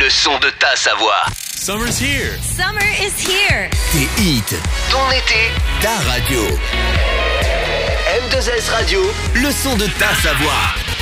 le son de ta Savoie. Summer's here. Summer is here. Tes hits, Ton été, ta radio. M2S Radio, Le son de ta Savoie.